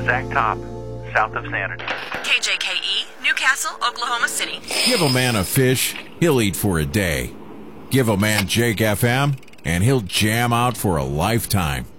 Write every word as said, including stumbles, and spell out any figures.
Zach Top, south of Standard. K J K E, Newcastle, Oklahoma City. Give a man a fish, he'll eat for a day. Give a man Jake F M, and he'll jam out for a lifetime.